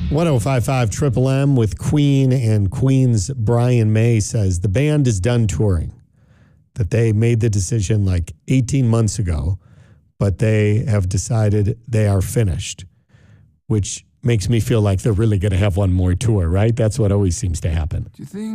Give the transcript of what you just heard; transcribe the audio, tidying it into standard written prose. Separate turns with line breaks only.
1055 Triple M with Queen, and Queen's Brian May says the band is done touring, that they made the decision like 18 months ago, but they have decided they are finished, which makes me feel like they're really going to have one more tour, right? That's what always seems to happen.
Do you think